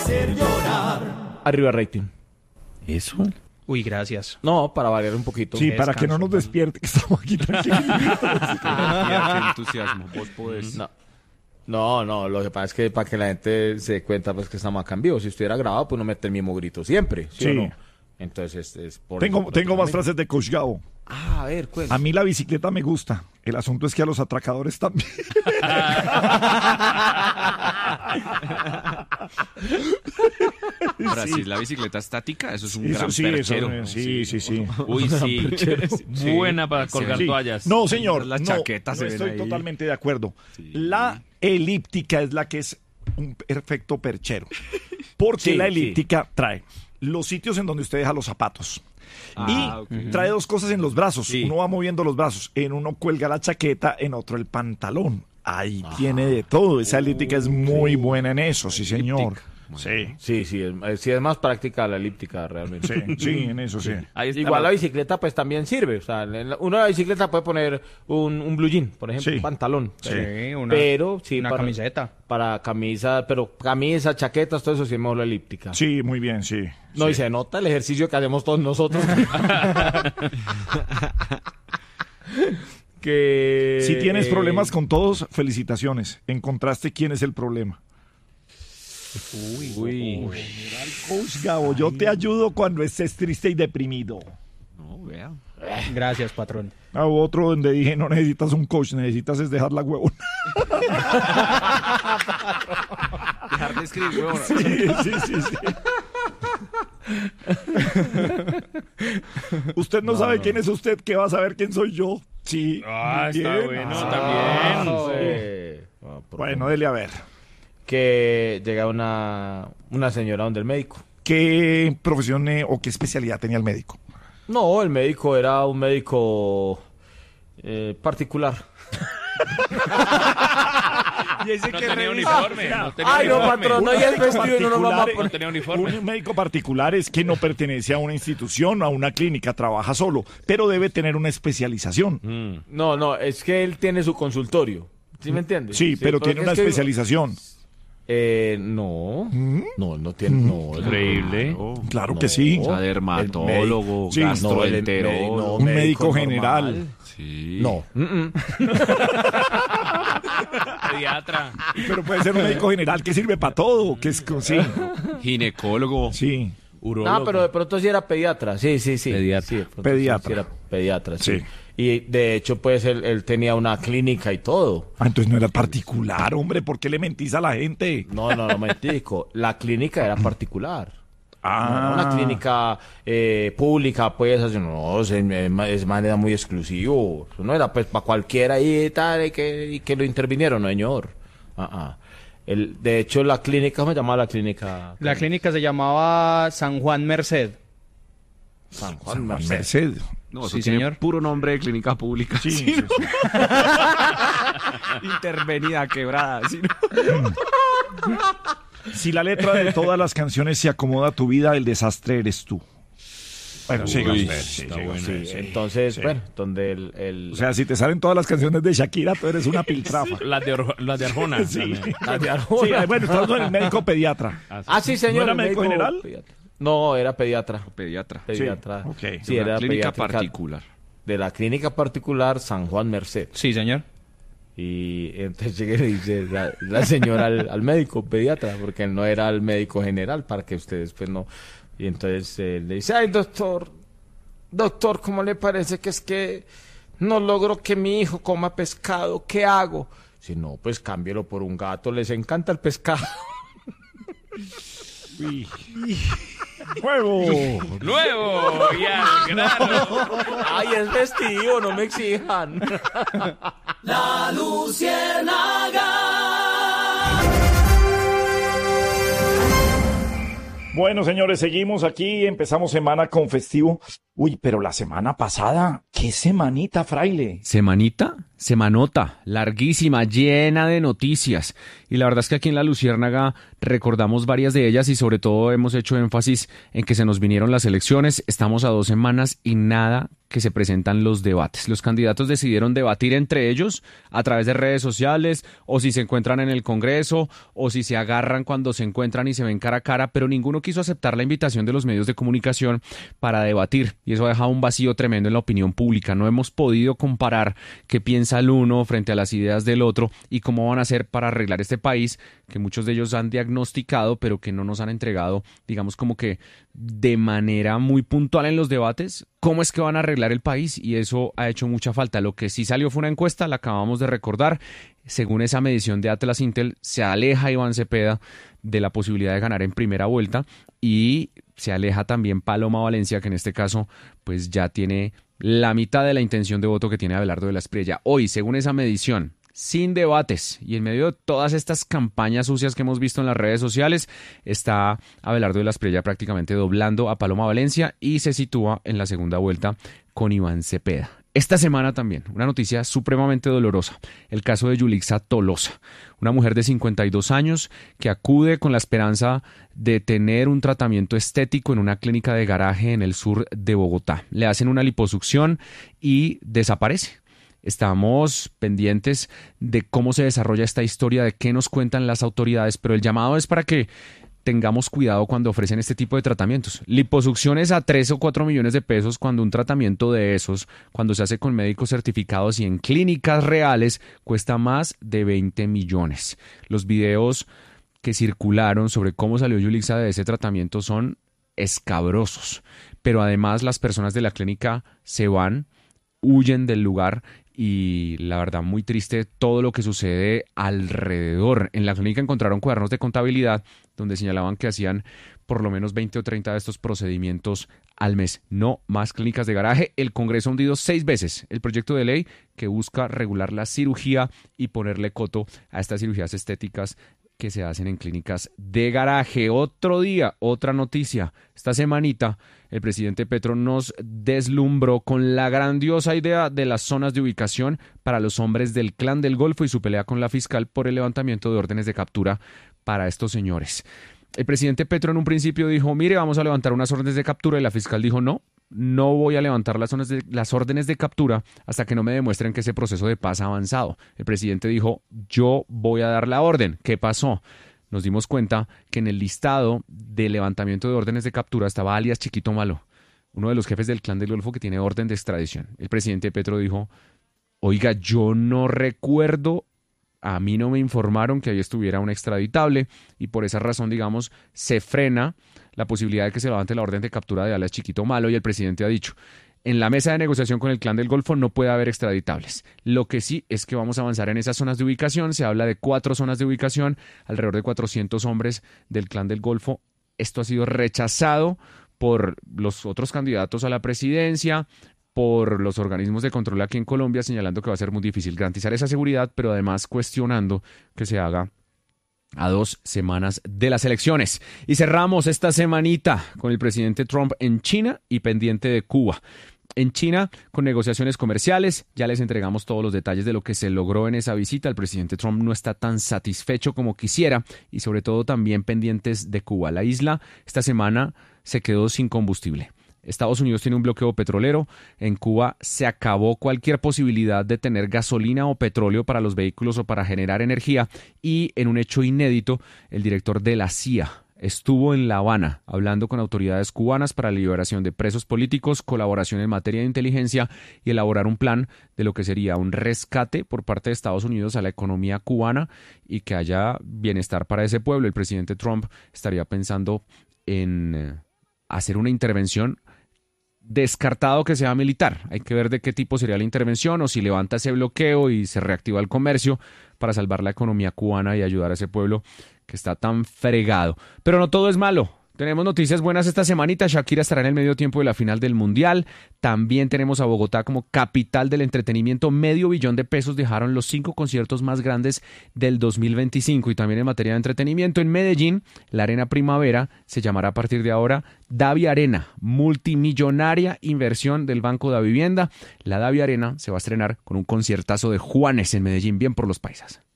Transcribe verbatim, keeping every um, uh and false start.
hacer llorar. Arriba rating. ¿Eso? Uy, gracias. No, para variar un poquito. Sí, para que no nos despierte, que estamos aquí tranquilos. Qué entusiasmo. Vos podés. No. No, no, lo que pasa es que para que la gente se dé cuenta pues que estamos acá en vivo. Si estuviera grabado, pues no mete el mismo grito siempre, ¿sí, Sí. o no? Entonces, es, es por Tengo, eso, tengo más prácticamente. frases de Coach Gabo. Ah, a ver, cuál. A mí la bicicleta me gusta. El asunto es que a los atracadores también. Ahora, si es la bicicleta estática, eso es un Eso gran sí, perchero. eso, sí, sí, sí. Uy, sí. Sí. Buena para colgar Sí. toallas. No, señor. Las no, chaquetas no se ven estoy ahí. totalmente de acuerdo. Sí. La elíptica es la que es un perfecto perchero. Porque Sí, la sí. elíptica trae los sitios en donde usted deja los zapatos. Ah, y ok. trae dos cosas en los brazos. Sí. Uno va moviendo los brazos. En uno cuelga la chaqueta, en otro el pantalón. Ahí tiene de todo. Esa elíptica es muy buena en eso, sí, señor. Sí, Sí, sí, es, sí, es más práctica la elíptica realmente. sí, sí, en eso sí. Ahí está Igual la- la bicicleta pues también sirve, o sea, en la- uno en la bicicleta puede poner un, un blue jean, por ejemplo, Sí. un pantalón, Sí, pero, una- pero sí una para, camiseta. para camisa, pero camisa, chaquetas, todo eso sí es mejor la elíptica. Sí, muy bien, sí. No, sí. y se nota el ejercicio que hacemos todos nosotros. que Si tienes eh, problemas con todos, felicitaciones. Encontraste quién es el problema. Uy, Coach Gabo, yo te ayudo cuando estés triste y deprimido. No, vea. Gracias, patrón. Ah, otro donde dije, no necesitas un coach, necesitas es dejar la huevona. Dejar de escribir, huevón. Sí, sí, sí, sí. Usted no, sabe quién es usted, ¿qué va a saber quién soy yo? Sí. Ah, está Bien. bueno Ah, también. sí. Ah, por- Bueno, dele a ver. que llega una, una señora donde el médico. ¿Qué profesión eh, o qué especialidad tenía el médico? No, el médico era un médico eh, particular. Y ese No que tenía revisa. uniforme. No tenía Ay, no, uniforme. patrón, no, Un ya es médico vestido y no nos vamos a particular, poner. tenía uniforme. Un médico particular es que no pertenece a una institución, a una clínica, trabaja solo, pero debe tener una especialización. No, no, es que él tiene su consultorio. ¿Sí me entiendes? Sí, pero porque tiene es una que- especialización. Eh, no. ¿Mm? No, él no tiene. No, él- Increíble. Claro No. que sí. O sea, dermatólogo, Sí. gastroenterólogo. No, Un médico normal. general. Sí. No. Mm, mm. Pediatra. Pero puede ser un médico general que sirve para todo, que es co- sí, Ginecólogo. sí. No, pero de pronto sí era pediatra. Sí, sí, sí. Pediatra. Sí, de pronto Pediatra. Sí, sí era pediatra, sí. Sí. Y de hecho, pues él, él tenía una clínica y todo. Ah, entonces no era particular, hombre, ¿por qué le mentís a la gente? No, no, no, mentico. La clínica era particular. Ah, No era una clínica eh, pública, pues, así, no, es, es manera muy exclusivo. Eso no era, pues, para cualquiera ahí y tal, y que, y que lo intervinieron, no, señor. Ah, ah. El, de hecho, la clínica, ¿cómo se llamaba la clínica? La clínica se llamaba San Juan Merced. San Juan San Juan Merced. Merced. No, eso Sí, tiene señor. puro nombre de clínica pública. Sí, sí, sí. Intervenida, quebrada. ¿sí, no? Si la letra de todas las canciones se acomoda a tu vida, el desastre eres tú. Bueno, siga Uy, usted. Sí, está siga bueno. usted, Sí, sí, entonces, sí. bueno, donde el... el O sea, si te salen todas las canciones de Shakira, tú eres una piltrafa. Las de, Or- las de Arjona. Sí. también. la de Sí, Arjona. bueno, estamos en el médico pediatra. Ah, sí, señor. ¿No era el médico general? pediatra. No, era pediatra. Pediatra. Pediatra. ok. Sí, Una era clínica pediátrica particular. De la clínica particular San Juan Merced. Sí, señor. Y entonces llegué y le dice la, la señora al, al médico pediatra, porque él no era el médico general, para que ustedes pues no... Y entonces eh, le dice, ay, doctor, doctor, ¿cómo le parece que es que no logro que mi hijo coma pescado? ¿Qué hago? Si no, pues cámbielo por un gato, les encanta el pescado. ¡Huevo! ¡Nuevo! ¡Y al grano! Ay, es vestido, no me exijan. La Luciérnaga. Bueno, señores, seguimos aquí, empezamos semana con festivo. Uy, pero la semana pasada, ¿qué semanita, fraile? ¿Semanita? Semanota, larguísima, llena de noticias. Y la verdad es que aquí en La Luciérnaga recordamos varias de ellas y sobre todo hemos hecho énfasis en que se nos vinieron las elecciones. Estamos a dos semanas y nada que se presentan los debates. Los candidatos decidieron debatir entre ellos a través de redes sociales o si se encuentran en el Congreso o si se agarran cuando se encuentran y se ven cara a cara, pero ninguno quiso aceptar la invitación de los medios de comunicación para debatir y eso ha dejado un vacío tremendo en la opinión pública. No hemos podido comparar qué piensa el uno frente a las ideas del otro y cómo van a hacer para arreglar este país que muchos de ellos han diagnosticado pero que no nos han entregado, digamos como que de manera muy puntual en los debates, cómo es que van a arreglar el país y eso ha hecho mucha falta. Lo que sí salió fue una encuesta, la acabamos de recordar. Según esa medición de Atlas Intel, se aleja Iván Cepeda de la posibilidad de ganar en primera vuelta y se aleja también Paloma Valencia, que en este caso pues ya tiene la mitad de la intención de voto que tiene Abelardo de la Espriella. Hoy, según esa medición, sin debates y en medio de todas estas campañas sucias que hemos visto en las redes sociales, está Abelardo de la Espriella prácticamente doblando a Paloma Valencia y se sitúa en la segunda vuelta con Iván Cepeda. Esta semana también, una noticia supremamente dolorosa, el caso de Yulixa Tolosa, una mujer de cincuenta y dos años que acude con la esperanza de tener un tratamiento estético en una clínica de garaje en el sur de Bogotá. Le hacen una liposucción y desaparece. Estamos pendientes de cómo se desarrolla esta historia, de qué nos cuentan las autoridades, pero el llamado es para que tengamos cuidado cuando ofrecen este tipo de tratamientos. Liposucciones a tres o cuatro millones de pesos cuando un tratamiento de esos, cuando se hace con médicos certificados y en clínicas reales, cuesta más de veinte millones. Los videos que circularon sobre cómo salió Yulixa de ese tratamiento son escabrosos, pero además las personas de la clínica se van, huyen del lugar y la verdad muy triste todo lo que sucede alrededor. En la clínica encontraron cuadernos de contabilidad donde señalaban que hacían por lo menos veinte o treinta de estos procedimientos al mes. No más clínicas de garaje. El Congreso ha hundido seis veces el proyecto de ley que busca regular la cirugía y ponerle coto a estas cirugías estéticas que se hacen en clínicas de garaje. Otro día, otra noticia. Esta semanita, el presidente Petro nos deslumbró con la grandiosa idea de las zonas de ubicación para los hombres del Clan del Golfo y su pelea con la fiscal por el levantamiento de órdenes de captura para estos señores. El presidente Petro en un principio dijo, mire, vamos a levantar unas órdenes de captura, y la fiscal dijo, no, no voy a levantar las, zonas de, las órdenes de captura hasta que no me demuestren que ese proceso de paz ha avanzado. El presidente dijo, yo voy a dar la orden. ¿Qué pasó? Nos dimos cuenta que en el listado de levantamiento de órdenes de captura estaba alias Chiquito Malo, uno de los jefes del Clan del Golfo que tiene orden de extradición. El presidente Petro dijo, oiga, yo no recuerdo, a mí no me informaron que ahí estuviera un extraditable y por esa razón, digamos, se frena la posibilidad de que se levante la orden de captura de alias Chiquito Malo y el presidente ha dicho, en la mesa de negociación con el Clan del Golfo no puede haber extraditables. Lo que sí es que vamos a avanzar en esas zonas de ubicación. Se habla de cuatro zonas de ubicación, alrededor de cuatrocientos hombres del Clan del Golfo. Esto ha sido rechazado por los otros candidatos a la presidencia, por los organismos de control aquí en Colombia, señalando que va a ser muy difícil garantizar esa seguridad, pero además cuestionando que se haga a dos semanas de las elecciones. Y cerramos esta semanita con el presidente Trump en China y pendiente de Cuba. En China, con negociaciones comerciales, ya les entregamos todos los detalles de lo que se logró en esa visita. El presidente Trump no está tan satisfecho como quisiera y sobre todo también pendientes de Cuba. La isla esta semana se quedó sin combustible. Estados Unidos tiene un bloqueo petrolero. En Cuba se acabó cualquier posibilidad de tener gasolina o petróleo para los vehículos o para generar energía. Y en un hecho inédito, el director de la C I A estuvo en La Habana hablando con autoridades cubanas para la liberación de presos políticos, colaboración en materia de inteligencia y elaborar un plan de lo que sería un rescate por parte de Estados Unidos a la economía cubana y que haya bienestar para ese pueblo. El presidente Trump estaría pensando en hacer una intervención, descartado que sea militar. Hay que ver de qué tipo sería la intervención o si levanta ese bloqueo y se reactiva el comercio para salvar la economía cubana y ayudar a ese pueblo que está tan fregado. Pero no todo es malo. Tenemos noticias buenas esta semanita. Shakira estará en el medio tiempo de la final del Mundial. También tenemos a Bogotá como capital del entretenimiento. Medio billón de pesos dejaron los cinco conciertos más grandes del dos mil veinticinco. Y también en materia de entretenimiento, en Medellín, la Arena Primavera se llamará a partir de ahora Davi Arena. Multimillonaria inversión del Banco de Vivienda. La Davi Arena se va a estrenar con un conciertazo de Juanes en Medellín. Bien por los paisas.